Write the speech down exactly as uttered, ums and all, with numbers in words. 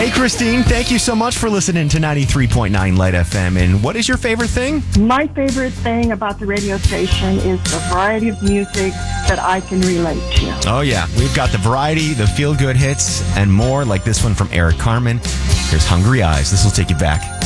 Hey, Christine, thank you so much for listening to ninety-three point nine Light F M. And what is your favorite thing? My favorite thing about the radio station is the variety of music that I can relate to. Oh, yeah. We've got the variety, the feel-good hits, and more like this one from Eric Carmen. Here's Hungry Eyes. This will take you back.